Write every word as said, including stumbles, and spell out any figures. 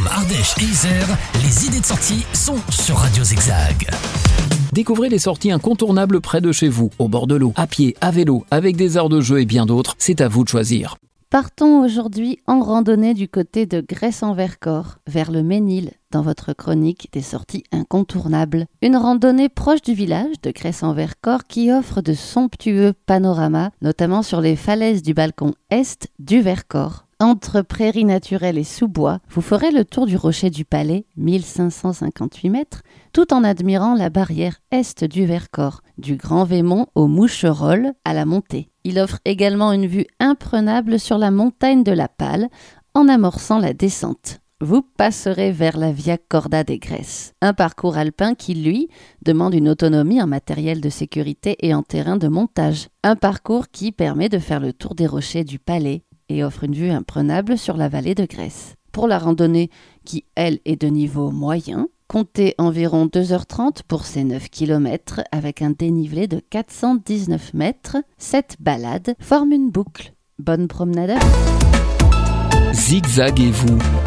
Drôme, Ardèche et Isère, les idées de sortie sont sur Radio Zigzag. Découvrez les sorties incontournables près de chez vous, au bord de l'eau, à pied, à vélo, avec des aires de jeu et bien d'autres. C'est à vous de choisir. Partons aujourd'hui en randonnée du côté de Gresse-en-Vercors, vers le Ménil, dans votre chronique des sorties incontournables. Une randonnée proche du village de Gresse-en-Vercors qui offre de somptueux panoramas, notamment sur les falaises du balcon est du Vercors. Entre prairies naturelles et sous-bois, vous ferez le tour du rocher du Palais, mille cinq cent cinquante-huit mètres, tout en admirant la barrière est du Vercors, du Grand Vémont au Moucherolles à la montée. Il offre également une vue imprenable sur la montagne de la Palle en amorçant la descente. Vous passerez vers la Via Corda des Gresses, un parcours alpin qui, lui, demande une autonomie en matériel de sécurité et en terrain de montage. Un parcours qui permet de faire le tour des rochers du Palais et offre une vue imprenable sur la vallée de Gresse. Pour la randonnée, qui, elle, est de niveau moyen, comptez environ deux heures trente pour ces neuf kilomètres avec un dénivelé de quatre cent dix-neuf mètres. Cette balade forme une boucle. Bonne promenade à vous. Zigzag et vous,